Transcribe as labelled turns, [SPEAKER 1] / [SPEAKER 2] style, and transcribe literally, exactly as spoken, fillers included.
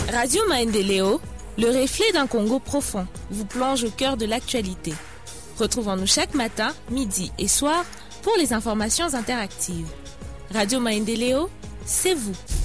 [SPEAKER 1] Radio Maendeleo, le reflet d'un Congo profond, vous plonge au cœur de l'actualité. Retrouvons-nous chaque matin, midi et soir pour les informations interactives. Radio Maendeleo, c'est vous.